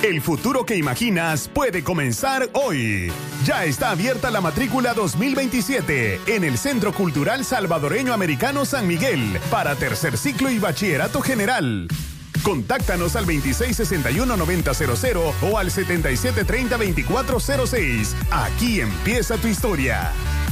El futuro que imaginas puede comenzar hoy. Ya está abierta la matrícula 2027 en el Centro Cultural Salvadoreño Americano San Miguel para tercer ciclo y bachillerato general. Contáctanos al 2661-9000 o al 7730-2406. Aquí empieza tu historia.